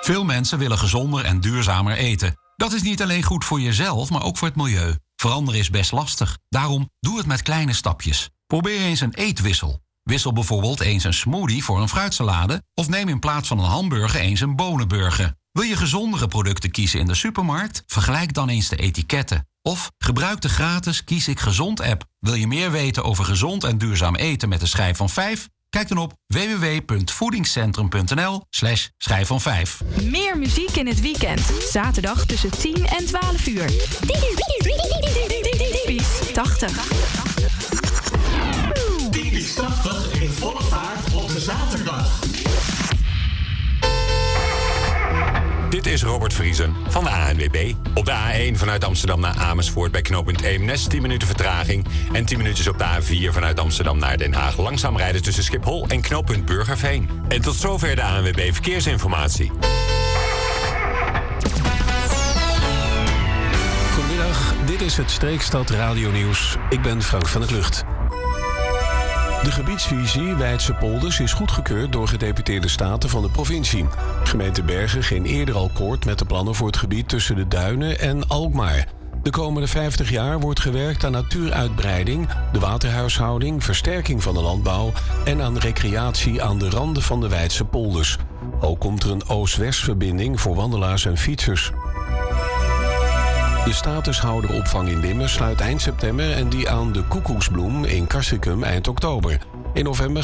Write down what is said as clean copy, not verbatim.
Veel mensen willen gezonder en duurzamer eten. Dat is niet alleen goed voor jezelf, maar ook voor het milieu. Veranderen is best lastig. Daarom doe het met kleine stapjes. Probeer eens een eetwissel. Wissel bijvoorbeeld eens een smoothie voor een fruitsalade... of neem in plaats van een hamburger eens een bonenburger. Wil je gezondere producten kiezen in de supermarkt? Vergelijk dan eens de etiketten. Of gebruik de gratis Kies ik Gezond app. Wil je meer weten over gezond en duurzaam eten met de schijf van 5? Kijk dan op www.voedingscentrum.nl/schijf van 5. Meer muziek in het weekend. Zaterdag tussen 10 en 12 uur. Typisch 80. Typisch 80 in volle vaart op de zaterdag. Dit is Robert Vriesen van de ANWB. Op de A1 vanuit Amsterdam naar Amersfoort bij knooppunt Eemnes 10 minuten vertraging. En 10 minuutjes op de A4 vanuit Amsterdam naar Den Haag. Langzaam rijden tussen Schiphol en knooppunt Burgerveen. En tot zover de ANWB Verkeersinformatie. Goedemiddag, dit is het Streekstad Radio Nieuws. Ik ben Frank van der Klucht. De gebiedsvisie Weidse Polders is goedgekeurd door gedeputeerde staten van de provincie. Gemeente Bergen ging eerder al akkoord met de plannen voor het gebied tussen de Duinen en Alkmaar. De komende 50 jaar wordt gewerkt aan natuuruitbreiding, de waterhuishouding, versterking van de landbouw en aan recreatie aan de randen van de Weidse Polders. Ook komt er een oost-west-verbinding voor wandelaars en fietsers. De statushouderopvang in Dimmen sluit eind september en die aan de Koekoeksbloem in Kastrikum eind oktober. In november